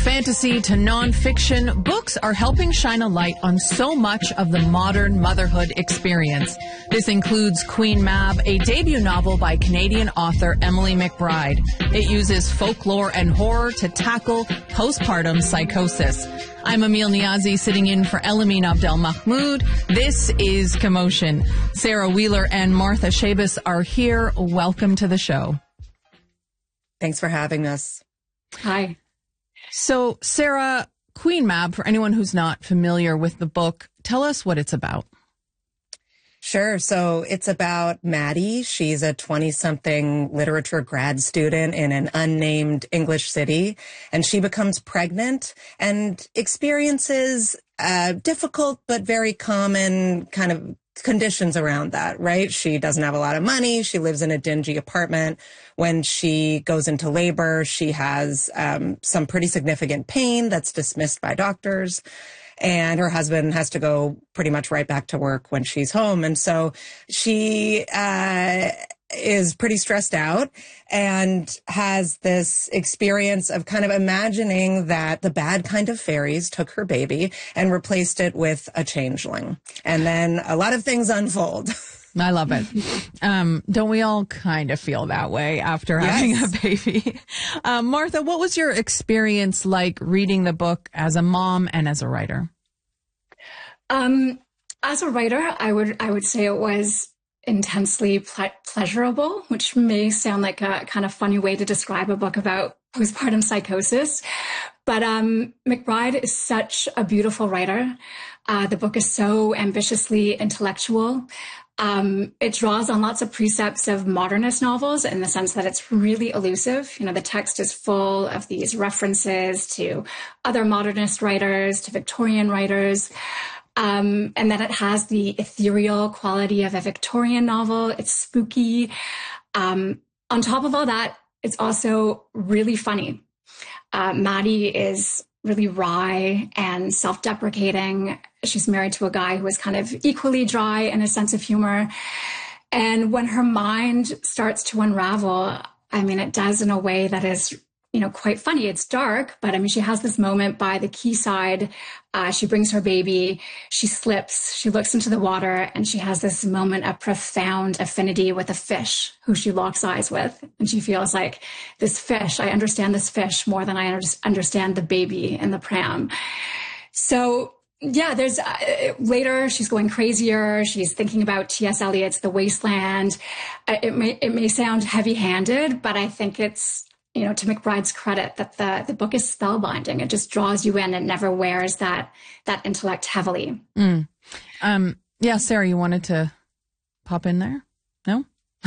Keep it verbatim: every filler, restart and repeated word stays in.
fantasy to nonfiction, books are helping shine a light on so much of the modern motherhood experience. This includes Queen Mab, a debut novel by Canadian author Emily McBride. It uses folklore and horror to tackle postpartum psychosis. I'm Emil Niazi, sitting in for Elamine Abdel Mahmoud. This is Commotion. Sarah Wheeler and Martha Shabas are here. Welcome to the show. Thanks for having us. Hi. So, Sarah, Queen Mab, for anyone who's not familiar with the book, tell us what it's about. Sure. So it's about Maddie. She's a twenty-something literature grad student in an unnamed English city, and she becomes pregnant and experiences uh, difficult but very common kind of conditions around that, right? She doesn't have a lot of money. She lives in a dingy apartment. When she goes into labor, she has um, some pretty significant pain that's dismissed by doctors. And her husband has to go pretty much right back to work when she's home. And so she uh, is pretty stressed out and has this experience of kind of imagining that the bad kind of fairies took her baby and replaced it with a changeling. And then a lot of things unfold. I love it. Um, don't we all kind of feel that way after Yes. having a baby? Uh, Martha, what was your experience like reading the book as a mom and as a writer? Um, as a writer, I would I would say it was intensely ple- pleasurable, which may sound like a kind of funny way to describe a book about postpartum psychosis. But um, McBride is such a beautiful writer. Uh, the book is so ambitiously intellectual. Um, it draws on lots of precepts of modernist novels in the sense that it's really elusive. You know, the text is full of these references to other modernist writers, to Victorian writers, um, and that it has the ethereal quality of a Victorian novel. It's spooky. Um, on top of all that, it's also really funny. Uh, Maddie is really wry and self-deprecating. She's married to a guy who is kind of equally dry in his sense of humor. And when her mind starts to unravel, I mean, it does in a way that is, you know, quite funny. It's dark, but I mean, she has this moment by the quayside. Uh, she brings her baby, she slips, she looks into the water, and she has this moment of profound affinity with a fish who she locks eyes with. And she feels like, this fish, I understand this fish more than I under- understand the baby in the pram. So yeah, there's uh, later she's going crazier. She's thinking about T S Eliot's The Wasteland. Uh, it may, it may sound heavy handed, but I think it's, you know, to McBride's credit, that the, the book is spellbinding. It just draws you in and never wears that, that intellect heavily. Mm. Um, yeah, Sarah, you wanted to pop in there?